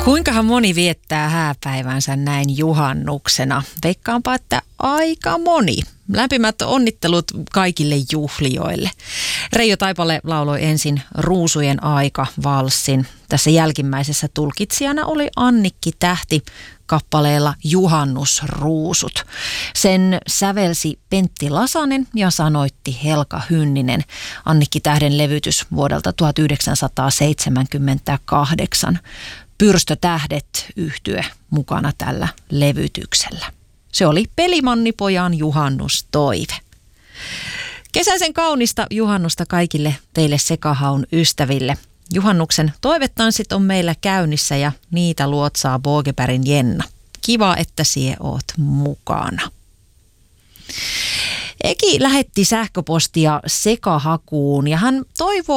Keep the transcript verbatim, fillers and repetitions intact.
Kuinkahan moni viettää hääpäivänsä näin juhannuksena? Veikkaanpa, että aika moni. Lämpimät onnittelut kaikille juhlijoille. Reijo Taipale lauloi ensin Ruusujen aika -valssin. Tässä jälkimmäisessä tulkitsijana oli Annikki Tähti kappaleella Juhannusruusut. Sen sävelsi Pentti Lasanen ja sanoitti Helka Hynninen. Annikki Tähden levytys vuodelta tuhatyhdeksänsataaseitsemänkymmentäkahdeksan. Pyrstötähdet -yhtye mukana tällä levytyksellä. Se oli Pelimannipojan juhannustoive. Kesäisen kaunista juhannusta kaikille teille Sekahaun ystäville. Juhannuksen toivetanssit on meillä käynnissä ja niitä luotsaa Bogebergin Jenna. Kiva, että sie oot mukana. Eki lähetti sähköpostia Sekahakuun ja hän toivoo